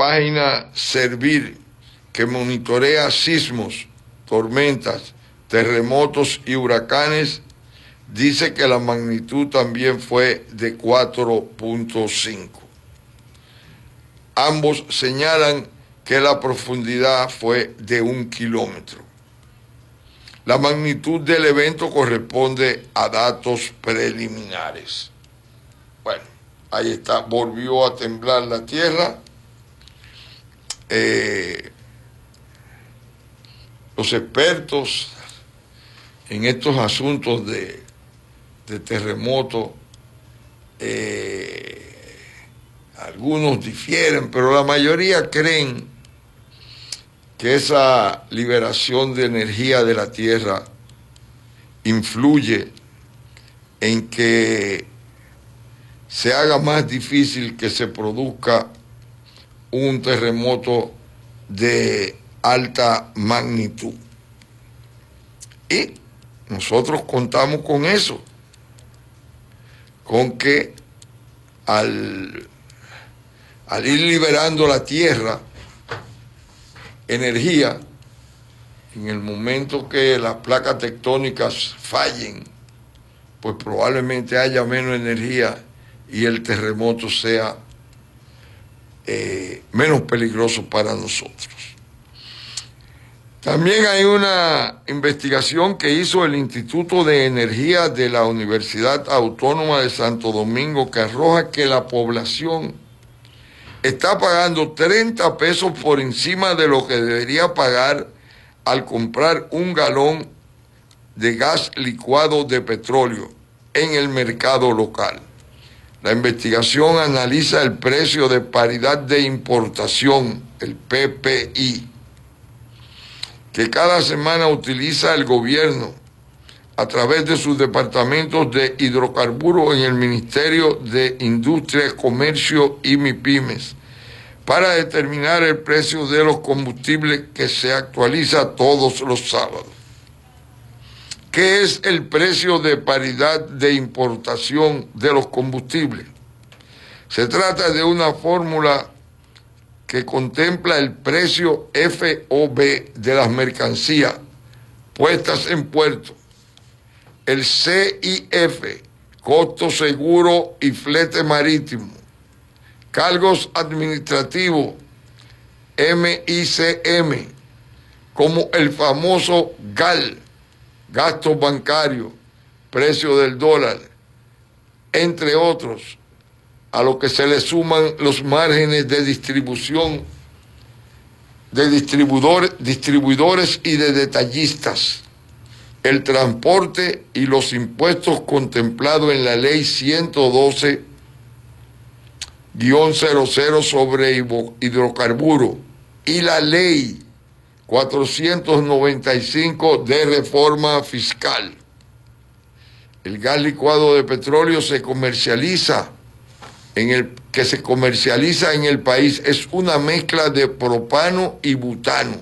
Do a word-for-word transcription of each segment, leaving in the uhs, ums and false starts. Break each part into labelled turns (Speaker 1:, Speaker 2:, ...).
Speaker 1: página Servir, que monitorea sismos, tormentas, terremotos y huracanes, dice que la magnitud también fue de cuatro punto cinco. Ambos señalan que la profundidad fue de un kilómetro. La magnitud del evento corresponde a datos preliminares. Bueno, ahí está, volvió a temblar la tierra. Eh, los expertos en estos asuntos de, de terremotos, eh, algunos difieren, pero la mayoría creen que esa liberación de energía de la Tierra influye en que se haga más difícil que se produzca un terremoto de alta magnitud. Y nosotros contamos con eso, con que al, al ir liberando la Tierra energía, en el momento que las placas tectónicas fallen, pues probablemente haya menos energía y el terremoto sea eh, menos peligroso para nosotros. También hay una investigación que hizo el Instituto de Energía de la Universidad Autónoma de Santo Domingo que arroja que la población está pagando treinta pesos por encima de lo que debería pagar al comprar un galón de gas licuado de petróleo en el mercado local. La investigación analiza el precio de paridad de importación, el P P I, que cada semana utiliza el gobierno a través de sus departamentos de hidrocarburos en el Ministerio de Industria, Comercio y MIPYMES, para determinar el precio de los combustibles que se actualiza todos los sábados. ¿Qué es el precio de paridad de importación de los combustibles? Se trata de una fórmula que contempla el precio F O B de las mercancías puestas en puerto, el C I F, costo seguro y flete marítimo, cargos administrativos, M I C M, como el famoso G A L, gastos bancarios, precio del dólar, entre otros, a lo que se le suman los márgenes de distribución de distribuidores, distribuidores y de detallistas, el transporte y los impuestos contemplados en la ley ciento doce guión cero cero sobre hidrocarburos y la ley cuatrocientos noventa y cinco de reforma fiscal. El gas licuado de petróleo se comercializa en el que se comercializa en el país es una mezcla de propano y butano.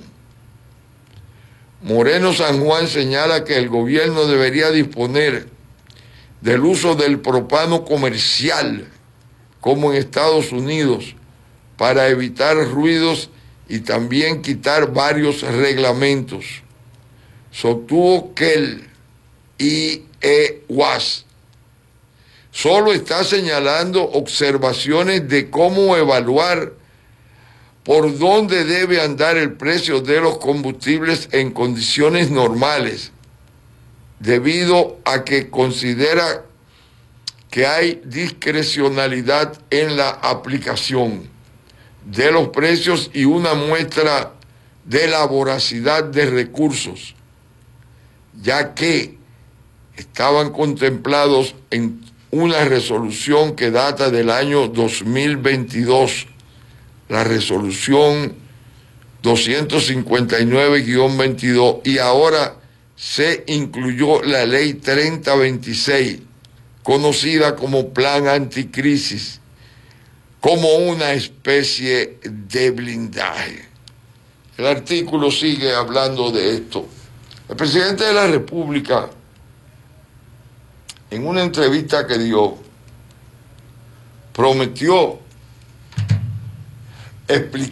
Speaker 1: Moreno San Juan señala que el gobierno debería disponer del uso del propano comercial, como en Estados Unidos, para evitar ruidos y también quitar varios reglamentos. Sostuvo que el I E W A S solo está señalando observaciones de cómo evaluar por dónde debe andar el precio de los combustibles en condiciones normales, debido a que considera que hay discrecionalidad en la aplicación de los precios y una muestra de la voracidad de recursos, ya que estaban contemplados en una resolución que data del año dos mil veintidós, la resolución doscientos cincuenta y nueve guión veintidós, y ahora se incluyó la ley treinta veintiséis, conocida como Plan Anticrisis, como una especie de blindaje. El artículo sigue hablando de esto. El presidente de la República, en una entrevista que dio, prometió explicar